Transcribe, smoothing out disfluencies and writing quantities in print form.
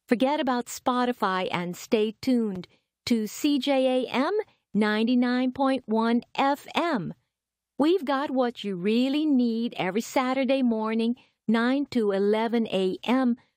Forget about Spotify and stay tuned to CJAM 99.1 FM. We've got what you really need every Saturday morning, 9 to 11 a.m.,